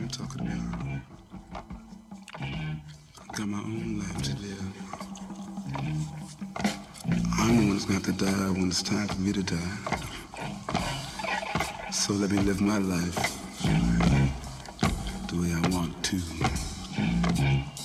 talking about. I've got my own life to live. I'm the one that's going to have to die when it's time for me to die. So let me live my life the way I want to.